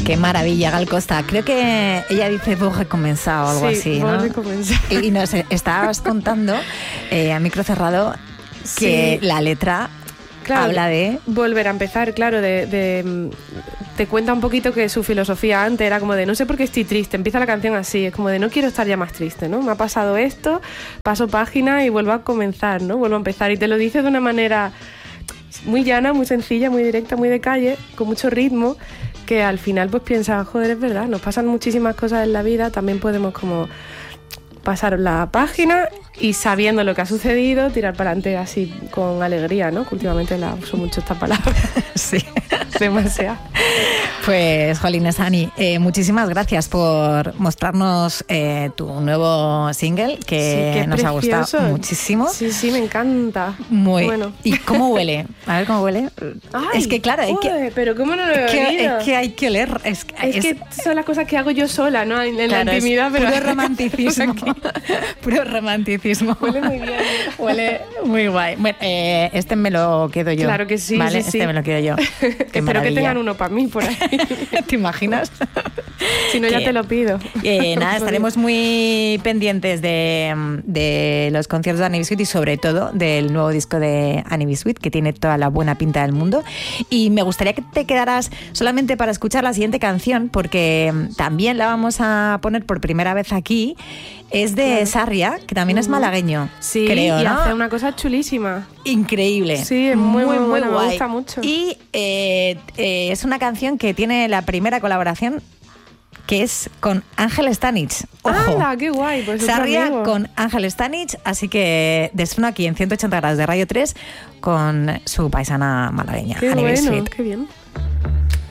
Qué maravilla, Gal Costa. Creo que ella dice vos recomenzado o algo así, ¿no? Y nos estabas contando a micro cerrado que la letra habla de volver a empezar, claro, te cuenta un poquito que su filosofía antes era como de no sé por qué estoy triste, empieza la canción así, es como de no quiero estar ya más triste, ¿no? Me ha pasado esto, paso página y vuelvo a comenzar, ¿no? Vuelvo a empezar y te lo dice de una manera muy llana, muy sencilla, muy directa, muy de calle, con mucho ritmo, que al final pues piensas, joder, es verdad, nos pasan muchísimas cosas en la vida, también podemos como pasar la página y sabiendo lo que ha sucedido, tirar para adelante así con alegría, ¿no? Que últimamente la uso mucho esta palabra. Sí. Demasiado. Pues, Jolines, Ani, muchísimas gracias por mostrarnos tu nuevo single, que nos ha gustado muchísimo. Sí, me encanta. Muy bueno. ¿Y cómo huele? A ver cómo huele. Ay, es que claro, pero ¿cómo no lo he oído? Es que hay que oler. Es que son las cosas que hago yo sola, ¿no? En la intimidad, pero puro romanticismo. Puro romanticismo. Huele muy bien. Huele muy guay. Bueno, este me lo quedo yo. Claro que sí, ¿vale? sí. Este me lo quedo yo. Espero que tengan uno para mí por ahí. ¿Te imaginas? Si no, ya te lo pido. Nada, estaremos muy pendientes de los conciertos de Annie B. Sweet y sobre todo del nuevo disco de Annie B. Sweet, que tiene toda la buena pinta del mundo. Y me gustaría que te quedaras solamente para escuchar la siguiente canción, porque también la vamos a poner por primera vez aquí. Es de Sarria, que también es malagueño, sí, creo, y ¿no? hace una cosa chulísima. Increíble. Sí, es muy guay. Me gusta mucho. Y es una canción que tiene la primera colaboración, que es con Ángel Stanich. ¡Ojo! ¡Hala, qué guay! Pues Sarria con Ángel Stanich, así que desfruto aquí en 180 grados de Radio 3 con su paisana malagueña, Qué Annie B. bueno, Sweet. qué bien.